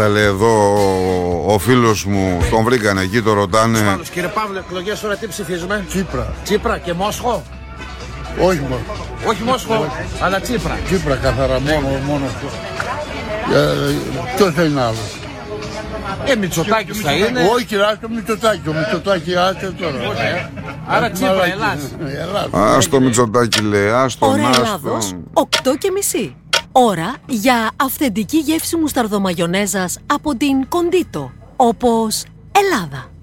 Λέει εδώ ο φίλος μου, τον βρήκανε εκεί, το ρωτάνε. Κύριε Παύλο, εκλογές τώρα τι ψηφίζουμε? Τσίπρα. Τσίπρα και Μόσχο? Όχι μόνο. Όχι Μόσχο, αλλά Τσίπρα. Τσίπρα καθαρά, μόνο αυτό. Ποιος θα είναι άλλος? Μητσοτάκης θα είναι. Όχι κύριε, το Μητσοτάκη. Ο Μητσοτάκη άσε τώρα. Άρα Τσίπρα, Ελλάς. Ας το Μητσοτάκη λέει, ας τον. Ώρα Ελλάδος, 8:30. Ώρα για αυθεντική γεύση μουσταρδομαγιονέζας από την Κοντίτο, όπως Ελλάδα.